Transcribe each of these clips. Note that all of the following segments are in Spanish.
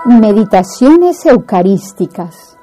Meditaciones eucarísticas.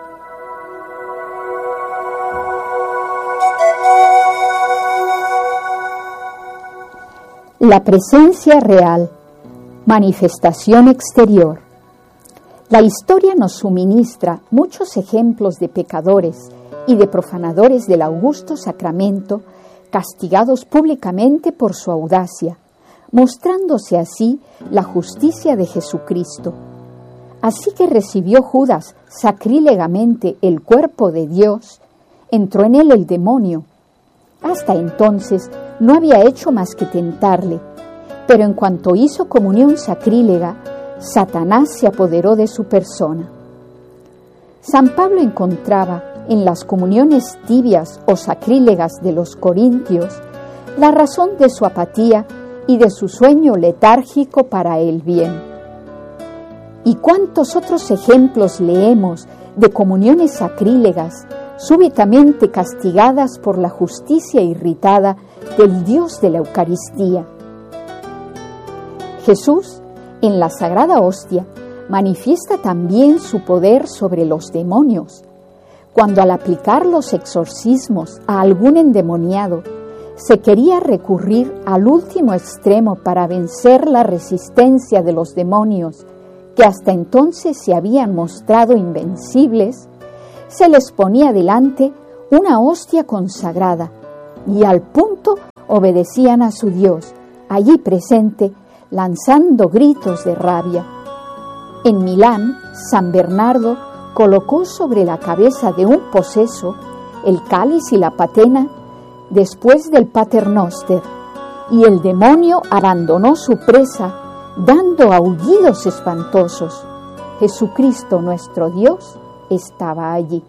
La presencia real, manifestación exterior. La historia nos suministra muchos ejemplos de pecadores y de profanadores del augusto sacramento, castigados públicamente por su audacia, mostrándose así la justicia de Jesucristo. Así que recibió Judas sacrílegamente el cuerpo de Dios, entró en él el demonio. Hasta entonces no había hecho más que tentarle, pero en cuanto hizo comunión sacrílega, Satanás se apoderó de su persona. San Pablo encontraba en las comuniones tibias o sacrílegas de los corintios la razón de su apatía y de su sueño letárgico para el bien. ¿Y cuántos otros ejemplos leemos de comuniones sacrílegas súbitamente castigadas por la justicia irritada del Dios de la Eucaristía? Jesús, en la Sagrada Hostia, manifiesta también su poder sobre los demonios, cuando al aplicar los exorcismos a algún endemoniado, se quería recurrir al último extremo para vencer la resistencia de los demonios, que hasta entonces se habían mostrado invencibles, se les ponía delante una hostia consagrada y al punto obedecían a su Dios, allí presente, lanzando gritos de rabia. En Milán, San Bernardo colocó sobre la cabeza de un poseso el cáliz y la patena después del Paternoster, y el demonio abandonó su presa dando aullidos espantosos. Jesucristo nuestro Dios estaba allí.